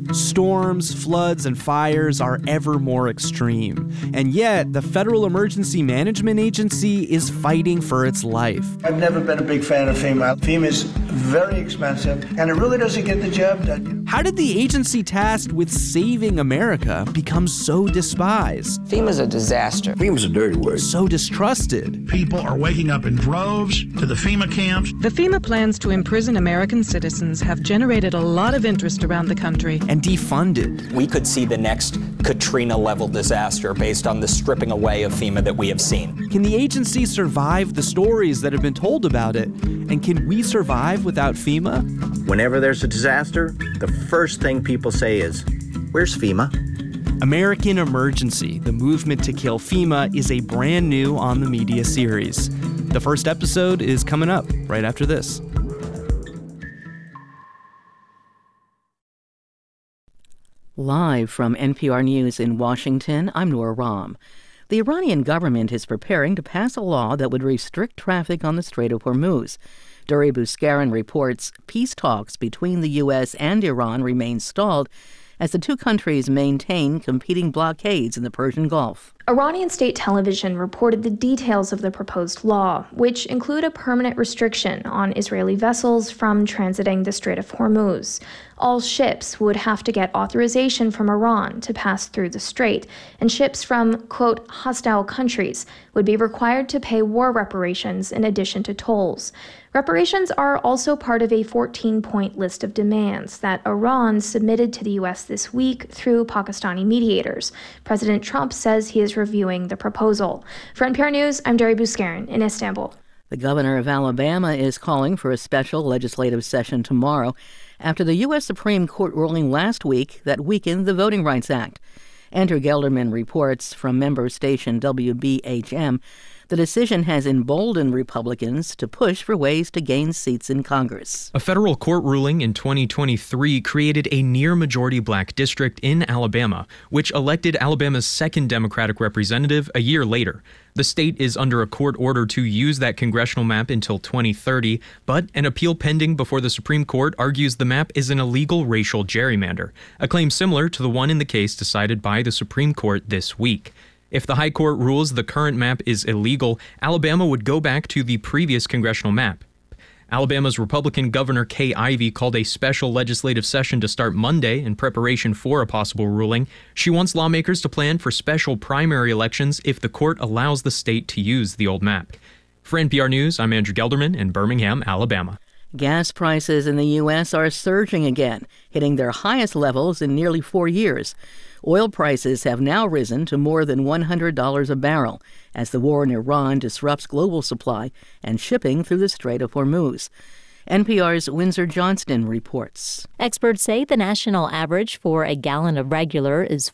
Storms, floods, and fires are ever more extreme. And yet, the Federal Emergency Management Agency is fighting for its life. I've never been a big fan of FEMA. FEMA is very expensive, and it really doesn't get the job done. How did the agency tasked with saving America become so despised? FEMA's a disaster. FEMA's a dirty word. So distrusted. People are waking up in droves to the FEMA camps. The FEMA plans to imprison American citizens have generated a lot of interest around the country. And defunded. We could see the next Katrina-level disaster based on the stripping away of FEMA that we have seen. Can the agency survive the stories that have been told about it? And can we survive without FEMA? Whenever there's a disaster, the first thing people say is, "Where's FEMA?" American Emergency, the movement to kill FEMA, is a brand new On the Media series. The first episode is coming up right after this. Live from NPR News in Washington, I'm Nora Rahm. The Iranian government is preparing to pass a law that would restrict traffic on the Strait of Hormuz. Duri Buskarin reports peace talks between the U.S. and Iran remain stalled as the two countries maintain competing blockades in the Persian Gulf. Iranian state television reported the details of the proposed law, which include a permanent restriction on Israeli vessels from transiting the Strait of Hormuz. All ships would have to get authorization from Iran to pass through the strait, and ships from, quote, hostile countries would be required to pay war reparations in addition to tolls. Reparations are also part of a 14-point list of demands that Iran submitted to the U.S. this week through Pakistani mediators. President Trump says he is reviewing the proposal. For NPR News, I'm Duri Buskarin in Istanbul. The governor of Alabama is calling for a special legislative session tomorrow after the U.S. Supreme Court ruling last week that weakened the Voting Rights Act. Andrew Gelderman reports from member station WBHM. The decision has emboldened Republicans to push for ways to gain seats in Congress. A federal court ruling in 2023 created a near-majority black district in Alabama, which elected Alabama's second Democratic representative a year later. The state is under a court order to use that congressional map until 2030, but an appeal pending before the Supreme Court argues the map is an illegal racial gerrymander, a claim similar to the one in the case decided by the Supreme Court this week. If the High Court rules the current map is illegal, Alabama would go back to the previous congressional map. Alabama's Republican Governor Kay Ivey called a special legislative session to start Monday in preparation for a possible ruling. She wants lawmakers to plan for special primary elections if the court allows the state to use the old map. For NPR News, I'm Andrew Gelderman in Birmingham, Alabama. Gas prices in the U.S. are surging again, hitting their highest levels in nearly 4 years. Oil prices have now risen to more than $100 a barrel as the war in Iran disrupts global supply and shipping through the Strait of Hormuz. NPR's Windsor Johnston reports. Experts say the national average for a gallon of regular is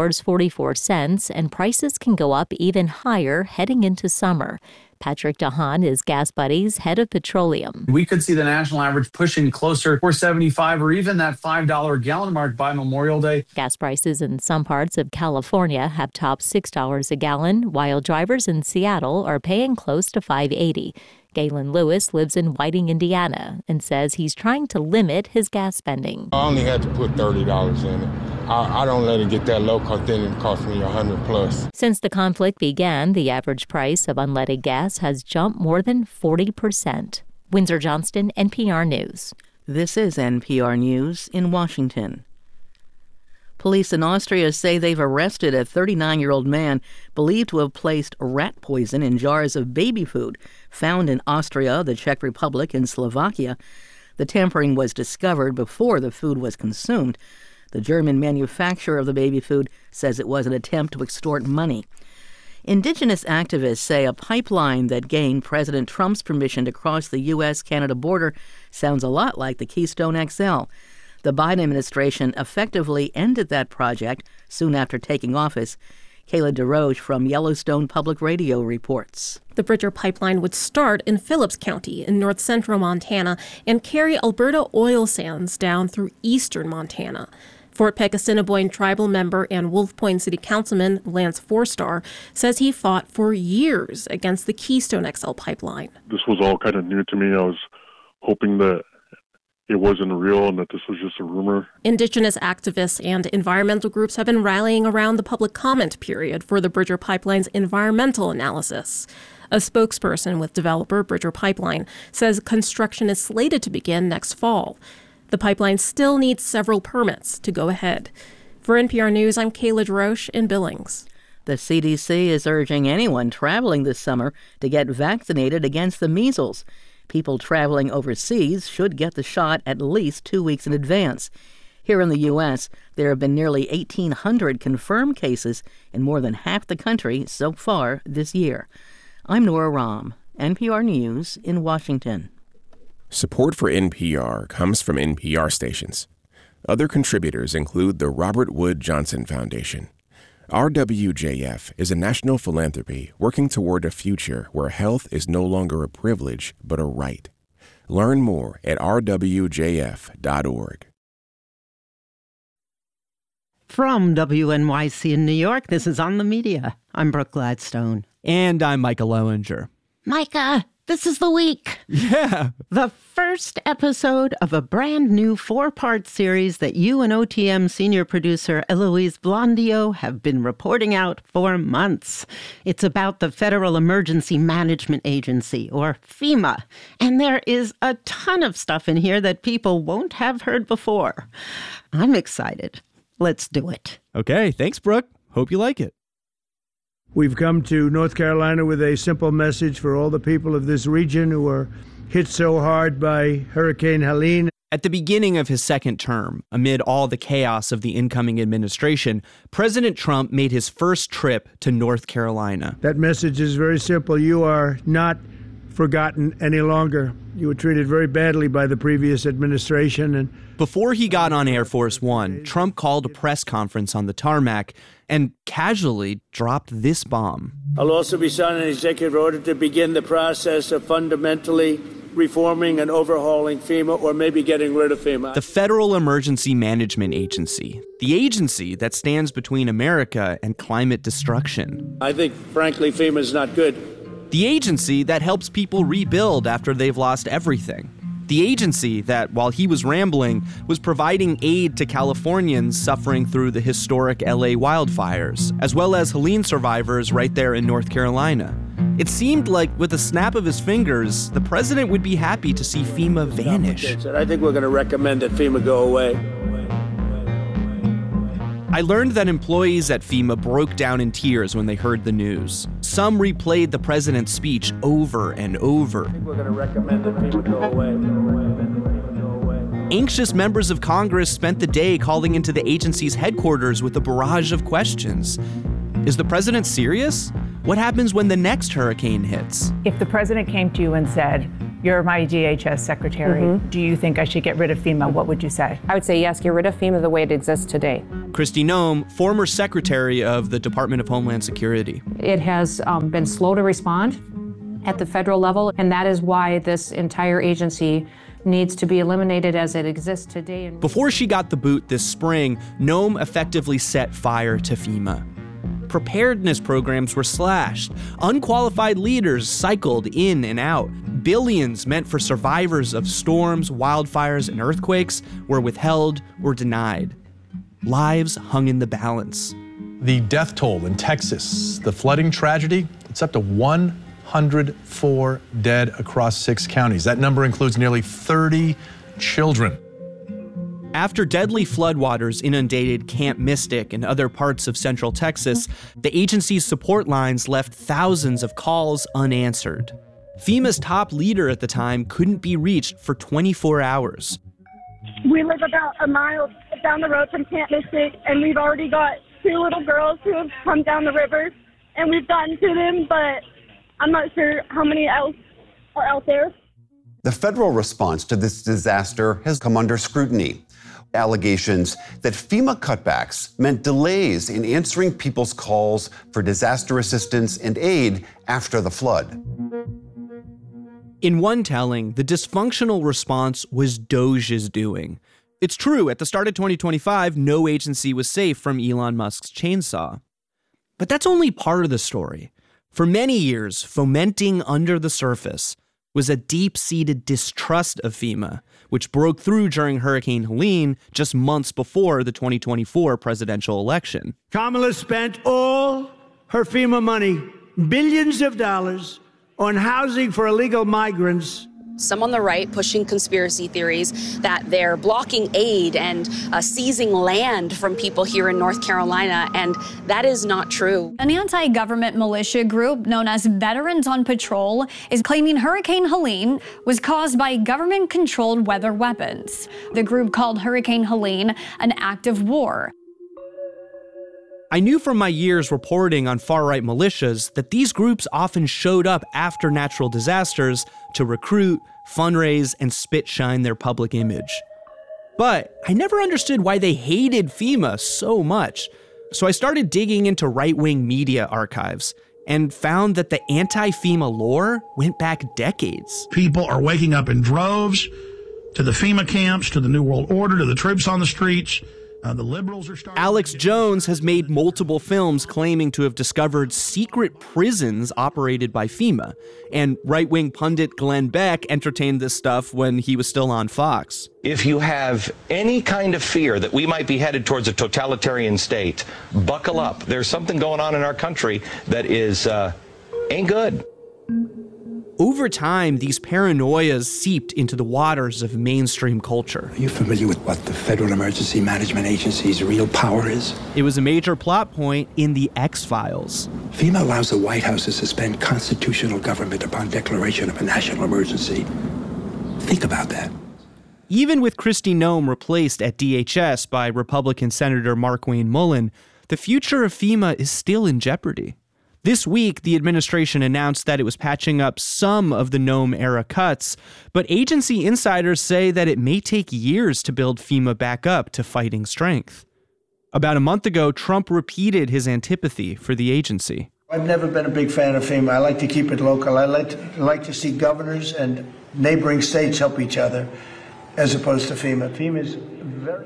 $4.44, and prices can go up even higher heading into summer. Patrick DeHaan is Gas Buddy's head of petroleum. We could see the national average pushing closer to $4.75 or even that $5 a gallon mark by Memorial Day. Gas prices in some parts of California have topped $6 a gallon, while drivers in Seattle are paying close to $5.80. Galen Lewis lives in Whiting, Indiana, and says he's trying to limit his gas spending. I only had to put $30 in it. I don't let it get that low because then it costs me $100 plus. Since the conflict began, the average price of unleaded gas has jumped more than 40%. Windsor Johnston, NPR News. This is NPR News in Washington. Police in Austria say they've arrested a 39-year-old man believed to have placed rat poison in jars of baby food found in Austria, the Czech Republic, and Slovakia. The tampering was discovered before the food was consumed. The German manufacturer of the baby food says it was an attempt to extort money. Indigenous activists say a pipeline that gained President Trump's permission to cross the U.S.-Canada border sounds a lot like the Keystone XL. The Biden administration effectively ended that project soon after taking office. Kayla DeRoche from Yellowstone Public Radio reports. The Bridger pipeline would start in Phillips County in north-central Montana and carry Alberta oil sands down through eastern Montana. Fort Peck Assiniboine tribal member and Wolf Point City Councilman Lance Forstar says he fought for years against the Keystone XL pipeline. This was all kind of new to me. I was hoping that it wasn't real and that this was just a rumor. Indigenous activists and environmental groups have been rallying around the public comment period for the Bridger Pipeline's environmental analysis. A spokesperson with developer Bridger Pipeline says construction is slated to begin next fall. The pipeline still needs several permits to go ahead. For NPR News, I'm Kayla DeRoche in Billings. The CDC is urging anyone traveling this summer to get vaccinated against the measles. People traveling overseas should get the shot at least 2 weeks in advance. Here in the U.S., there have been nearly 1,800 confirmed cases in more than half the country so far this year. I'm Nora Rahm, NPR News in Washington. Support for NPR comes from NPR stations. Other contributors include the Robert Wood Johnson Foundation. RWJF is a national philanthropy working toward a future where health is no longer a privilege, but a right. Learn more at rwjf.org. From WNYC in New York, this is On the Media. I'm Brooke Gladstone. And I'm Micah Loewinger. Micah, this is the week. Yeah. The first episode of a brand new 4-part series that you and OTM senior producer Eloise Blondio have been reporting out for months. It's about the Federal Emergency Management Agency, or FEMA. And there is a ton of stuff in here that people won't have heard before. I'm excited. Let's do it. Okay, thanks, Brooke. Hope you like it. We've come to North Carolina with a simple message for all the people of this region who are hit so hard by Hurricane Helene. At the beginning of his second term, amid all the chaos of the incoming administration, President Trump made his first trip to North Carolina. That message is very simple. You are not forgotten any longer. You were treated very badly by the previous administration. And before he got on Air Force One, Trump called a press conference on the tarmac and casually dropped this bomb. I'll also be signing an executive order to begin the process of fundamentally reforming and overhauling FEMA, or maybe getting rid of FEMA. The Federal Emergency Management Agency, the agency that stands between America and climate destruction. I think, frankly, FEMA is not good. The agency that helps people rebuild after they've lost everything. The agency that, while he was rambling, was providing aid to Californians suffering through the historic LA wildfires, as well as Helene survivors right there in North Carolina. It seemed like with a snap of his fingers, the president would be happy to see FEMA vanish. I think we're going to recommend that FEMA go away. I learned that employees at FEMA broke down in tears when they heard the news. Some replayed the president's speech over and over. I think we're going to recommend that FEMA go away. Anxious members of Congress spent the day calling into the agency's headquarters with a barrage of questions. Is the president serious? What happens when the next hurricane hits? If the president came to you and said, "You're my DHS secretary, do you think I should get rid of FEMA?" What would you say? I would say yes, get rid of FEMA the way it exists today. Kristi Noem, former secretary of the Department of Homeland Security. It has been slow to respond at the federal level, and that is why this entire agency needs to be eliminated as it exists today. Before she got the boot this spring, Noem effectively set fire to FEMA. Preparedness programs were slashed. Unqualified leaders cycled in and out. Billions meant for survivors of storms, wildfires, and earthquakes were withheld or denied. Lives hung in the balance. The death toll in Texas, the flooding tragedy, it's up to 104 dead across 6 counties. That number includes nearly 30 children. After deadly floodwaters inundated Camp Mystic and other parts of central Texas, the agency's support lines left thousands of calls unanswered. FEMA's top leader at the time couldn't be reached for 24 hours. We live about a mile down the road from Camp Mystic, and we've already got 2 little girls who have come down the river, and we've gotten to them, but I'm not sure how many else are out there. The federal response to this disaster has come under scrutiny. Allegations that FEMA cutbacks meant delays in answering people's calls for disaster assistance and aid after the flood. In one telling, the dysfunctional response was DOGE's doing. It's true, at the start of 2025, no agency was safe from Elon Musk's chainsaw. But that's only part of the story. For many years, fomenting under the surface was a deep-seated distrust of FEMA, which broke through during Hurricane Helene just months before the 2024 presidential election. Kamala spent all her FEMA money, billions of dollars, on housing for illegal migrants. Some on the right pushing conspiracy theories that they're blocking aid and seizing land from people here in North Carolina, and that is not true. An anti-government militia group known as Veterans on Patrol is claiming Hurricane Helene was caused by government-controlled weather weapons. The group called Hurricane Helene an act of war. I knew from my years reporting on far-right militias that these groups often showed up after natural disasters to recruit, fundraise, and spit-shine their public image. But I never understood why they hated FEMA so much. So I started digging into right-wing media archives and found that the anti-FEMA lore went back decades. People are waking up in droves to the FEMA camps, to the New World Order, to the troops on the streets. The liberals are starting. Alex Jones has made multiple films claiming to have discovered secret prisons operated by FEMA. And right-wing pundit Glenn Beck entertained this stuff when he was still on Fox. If you have any kind of fear that we might be headed towards a totalitarian state, buckle up. There's something going on in our country that is ain't good. Over time, these paranoias seeped into the waters of mainstream culture. Are you familiar with what the Federal Emergency Management Agency's real power is? It was a major plot point in the X-Files. FEMA allows the White House to suspend constitutional government upon declaration of a national emergency. Think about that. Even with Kristi Noem replaced at DHS by Republican Senator Markwayne Mullin, the future of FEMA is still in jeopardy. This week, the administration announced that it was patching up some of the Noem-era cuts, but agency insiders say that it may take years to build FEMA back up to fighting strength. About a month ago, Trump repeated his antipathy for the agency. I've never been a big fan of FEMA. I like to keep it local. I like to see governors and neighboring states help each other, as opposed to FEMA. FEMA is very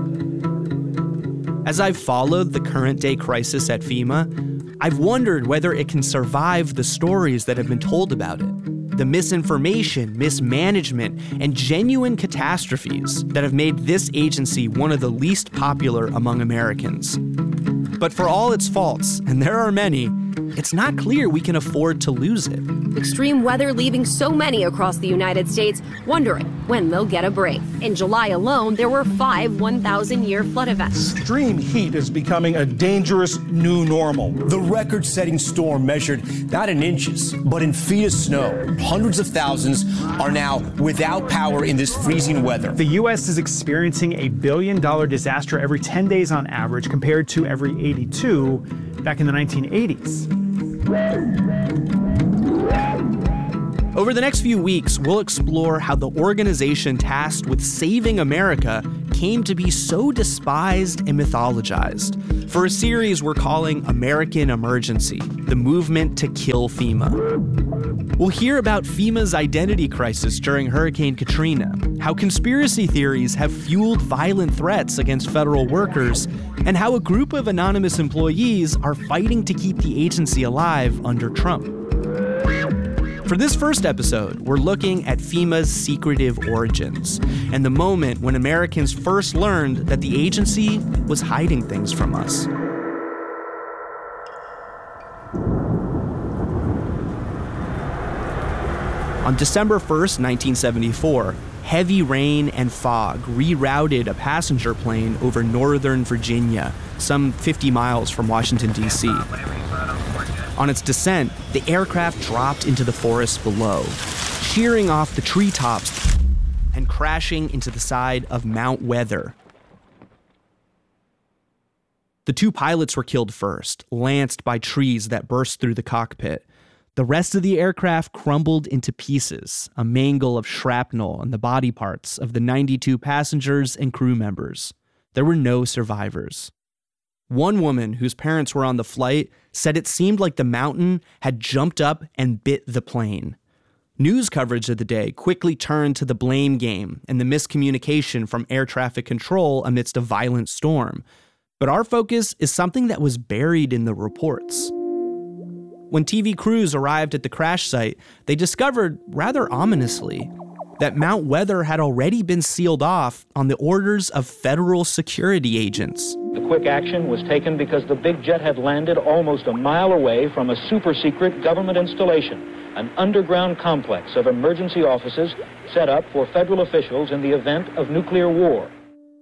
expensive. As I've followed the current-day crisis at FEMA, I've wondered whether it can survive the stories that have been told about it. The misinformation, mismanagement, and genuine catastrophes that have made this agency one of the least popular among Americans. But for all its faults, and there are many, it's not clear we can afford to lose it. Extreme weather leaving so many across the United States wondering when they'll get a break. In July alone, there were 5 1,000-year flood events. Extreme heat is becoming a dangerous new normal. The record-setting storm measured not in inches, but in feet of snow. Hundreds of thousands are now without power in this freezing weather. The U.S. is experiencing a $1 billion disaster every 10 days on average, compared to every 82 back in the 1980s. Over the next few weeks, we'll explore how the organization tasked with saving America came to be so despised and mythologized for a series we're calling American Emergency, the movement to kill FEMA. We'll hear about FEMA's identity crisis during Hurricane Katrina, how conspiracy theories have fueled violent threats against federal workers, and how a group of anonymous employees are fighting to keep the agency alive under Trump. For this first episode, we're looking at FEMA's secretive origins and the moment when Americans first learned that the agency was hiding things from us. On December 1st, 1974, heavy rain and fog rerouted a passenger plane over northern Virginia, some 50 miles from Washington, D.C. On its descent, the aircraft dropped into the forest below, shearing off the treetops and crashing into the side of Mount Weather. The 2 pilots were killed first, lanced by trees that burst through the cockpit. The rest of the aircraft crumbled into pieces, a mangle of shrapnel and the body parts of the 92 passengers and crew members. There were no survivors. One woman whose parents were on the flight said it seemed like the mountain had jumped up and bit the plane. News coverage of the day quickly turned to the blame game and the miscommunication from air traffic control amidst a violent storm. But our focus is something that was buried in the reports. When TV crews arrived at the crash site, they discovered, rather ominously, that Mount Weather had already been sealed off on the orders of federal security agents. The quick action was taken because the big jet had landed almost a mile away from a super-secret government installation, an underground complex of emergency offices set up for federal officials in the event of nuclear war.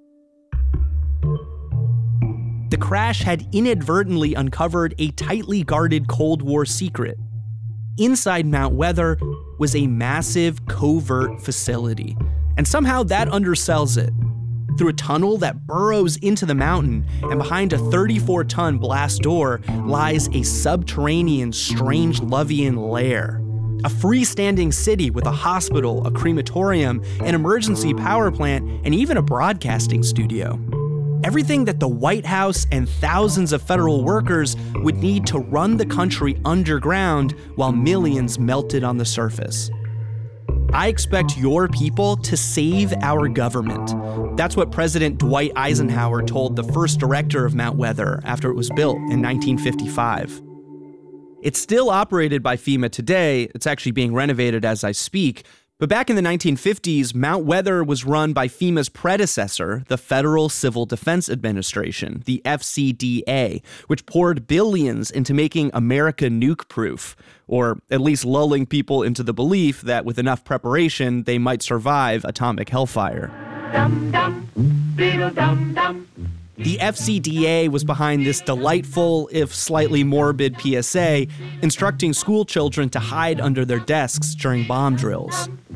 The crash had inadvertently uncovered a tightly guarded Cold War secret. Inside Mount Weather was a massive covert facility, and somehow that undersells it. Through a tunnel that burrows into the mountain, and behind a 34-ton blast door lies a subterranean Strangelovian lair. A freestanding city with a hospital, a crematorium, an emergency power plant, and even a broadcasting studio. Everything that the White House and thousands of federal workers would need to run the country underground while millions melted on the surface. I expect your people to save our government. That's what President Dwight Eisenhower told the first director of Mount Weather after it was built in 1955. It's still operated by FEMA today. It's actually being renovated as I speak. But back in the 1950s, Mount Weather was run by FEMA's predecessor, the Federal Civil Defense Administration, the FCDA, which poured billions into making America nuke-proof, or at least lulling people into the belief that with enough preparation, they might survive atomic hellfire. The FCDA was behind this delightful, if slightly morbid PSA, instructing school children to hide under their desks during bomb drills.